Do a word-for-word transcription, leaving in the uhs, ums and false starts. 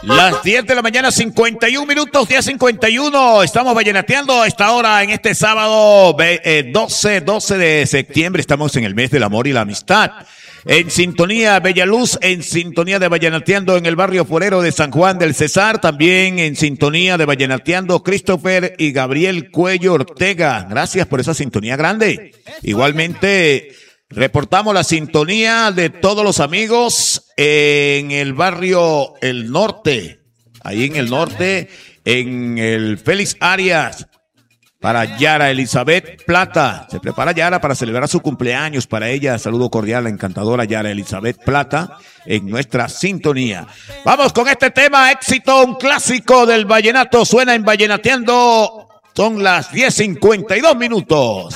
Las diez de la mañana, cincuenta y un minutos, diez cincuenta y uno. Estamos vallenateando a esta hora en este sábado doce, doce de septiembre. Estamos en el mes del amor y la amistad. En sintonía Bellaluz, en sintonía de Vallenateando en el barrio forero de San Juan del Cesar. También en sintonía de Vallenateando Christopher y Gabriel Cuello Ortega. Gracias por esa sintonía grande. Igualmente reportamos la sintonía de todos los amigos en el barrio El Norte, ahí en el norte, en el Félix Arias, para Yara Elizabeth Plata. Se prepara Yara para celebrar su cumpleaños. Para ella, saludo cordial, la encantadora Yara Elizabeth Plata, en nuestra sintonía. Vamos con este tema, éxito, un clásico del vallenato, suena en Vallenateando. Son las diez cincuenta y dos minutos.